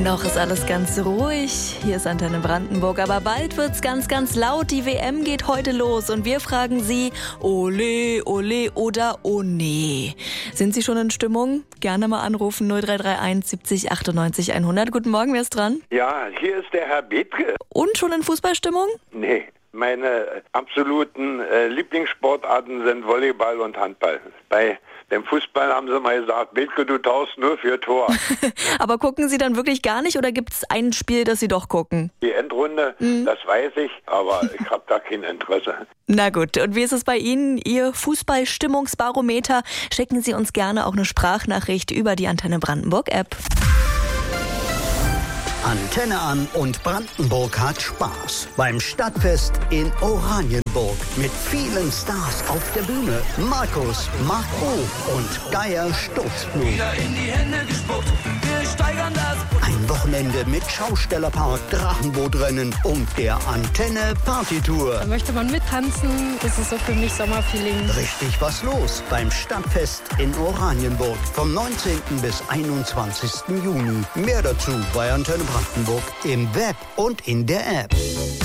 Noch ist alles ganz ruhig. Hier ist Antenne Brandenburg, aber bald wird's ganz, ganz laut. Die WM geht heute los und wir fragen Sie, ole, ole oder oh nee. Sind Sie schon in Stimmung? Gerne mal anrufen, 0331 70 98 100. Guten Morgen, wer ist dran? Ja, hier ist der Herr Bethke. Und schon in Fußballstimmung? Nee, meine absoluten Lieblingssportarten sind Volleyball und Handball. Bei dem Fußball haben sie mal gesagt, Bethke, du tauchst nur für Tor. Aber gucken Sie dann wirklich gar nicht oder gibt es ein Spiel, das Sie doch gucken? Die Endrunde, das weiß ich, aber ich habe da kein Interesse. Na gut, und wie ist es bei Ihnen? Ihr Fußballstimmungsbarometer? Schicken Sie uns gerne auch eine Sprachnachricht über die Antenne Brandenburg App. Antenne an und Brandenburg hat Spaß beim Stadtfest in Oranienburg mit vielen Stars auf der Bühne. Markus, Marc O. und Geier Sturzblut. Wieder in die Hände gespuckt, wir steigern das. Ein Wochenende mit Schaustellerpark, Drachenbootrennen und der Antenne Partytour. Da möchte man mittanzen, das ist so für mich Sommerfeeling. Richtig was los beim Stadtfest in Oranienburg vom 19. bis 21. Juni. Mehr dazu bei Antenne Brandenburg im Web und in der App.